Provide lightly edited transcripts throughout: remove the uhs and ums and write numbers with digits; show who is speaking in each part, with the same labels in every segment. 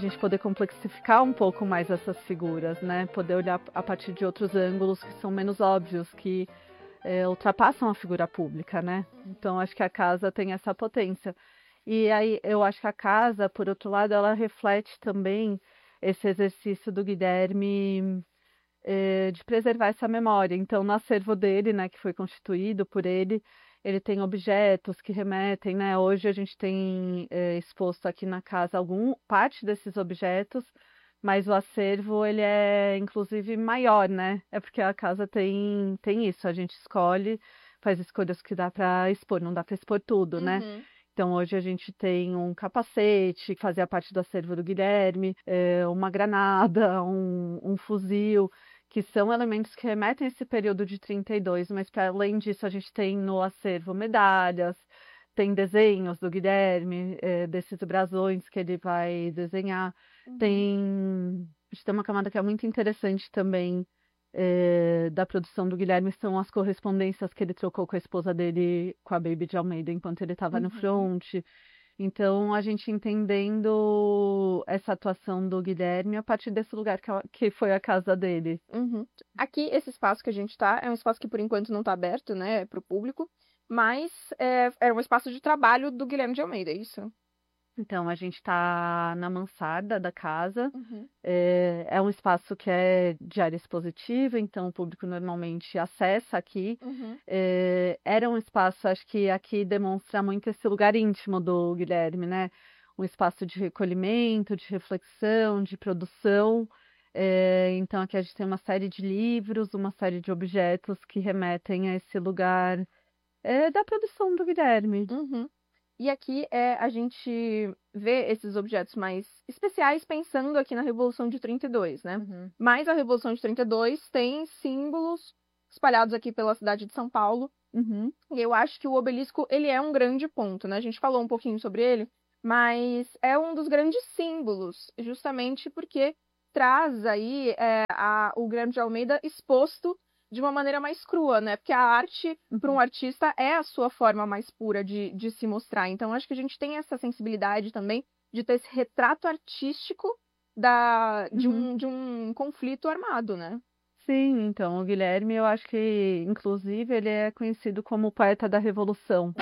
Speaker 1: gente poder complexificar um pouco mais essas figuras, né? Poder olhar a partir de outros ângulos que são menos óbvios, que ultrapassam a figura pública, né? Então, acho que a casa tem essa potência. E aí, eu acho que a casa, por outro lado, ela reflete também esse exercício do Guilherme de preservar essa memória. Então, no acervo dele, né, que foi constituído por ele tem objetos que remetem, né? Hoje a gente tem exposto aqui na casa parte desses objetos, mas o acervo, ele é, inclusive, maior, né? É porque a casa tem isso, a gente escolhe, faz escolhas que dá para expor, não dá para expor tudo, né?
Speaker 2: Uhum.
Speaker 1: Então, hoje a gente tem um capacete, que fazia parte do acervo do Guilherme, uma granada, um fuzil, que são elementos que remetem a esse período de 32, mas para além disso, a gente tem no acervo medalhas, tem desenhos do Guilherme, desses brasões que ele vai desenhar. A gente tem uma camada que é muito interessante também da produção do Guilherme, são as correspondências que ele trocou com a esposa dele, com a Baby de Almeida, enquanto ele estava no front. Então, a gente entendendo essa atuação do Guilherme a partir desse lugar que foi a casa dele.
Speaker 2: Uhum. Aqui, esse espaço que a gente tá, é um espaço que por enquanto não tá aberto, né, para o público, mas é um espaço de trabalho do Guilherme de Almeida, é isso?
Speaker 1: Então, a gente está na mansarda da casa.
Speaker 2: Uhum.
Speaker 1: É um espaço que é de área expositiva, então o público normalmente acessa aqui.
Speaker 2: Uhum.
Speaker 1: Era um espaço, acho que aqui demonstra muito esse lugar íntimo do Guilherme, né? Um espaço de recolhimento, de reflexão, de produção. Então aqui a gente tem uma série de livros, uma série de objetos que remetem a esse lugar da produção do Guilherme.
Speaker 2: Uhum. E aqui a gente vê esses objetos mais especiais pensando aqui na Revolução de 32, né? Mas a Revolução de 32 tem símbolos espalhados aqui pela cidade de São Paulo. E eu acho que o obelisco, ele é um grande ponto, né? A gente falou um pouquinho sobre ele, mas é um dos grandes símbolos, justamente porque traz aí o Guilherme de Almeida exposto de uma maneira mais crua, né? Porque a arte, para um artista, é a sua forma mais pura de se mostrar. Então, acho que a gente tem essa sensibilidade também de ter esse retrato artístico de um conflito armado, né?
Speaker 1: Sim, então, o Guilherme, eu acho que, inclusive, ele é conhecido como o poeta da Revolução.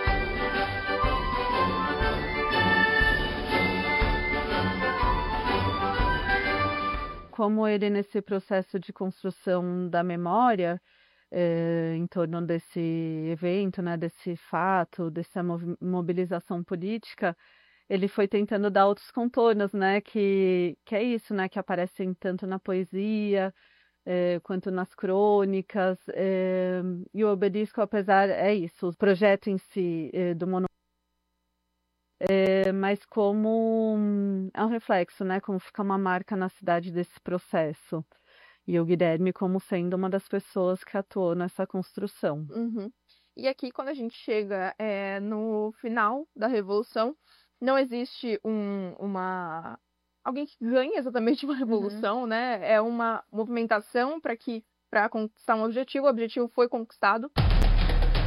Speaker 1: Como ele, nesse processo de construção da memória, em torno desse evento, né, desse fato, dessa mobilização política, ele foi tentando dar outros contornos, né, que é isso, né, que aparecem tanto na poesia, quanto nas crônicas, e o obelisco, apesar, é isso, o projeto em si do monumento, mas como é um reflexo, né, como fica uma marca na cidade desse processo. E o Guilherme como sendo uma das pessoas que atuou nessa construção.
Speaker 2: Uhum. E aqui, quando a gente chega no final da Revolução, não existe alguém que ganhe exatamente uma revolução, né? É uma movimentação para conquistar um objetivo. O objetivo foi conquistado.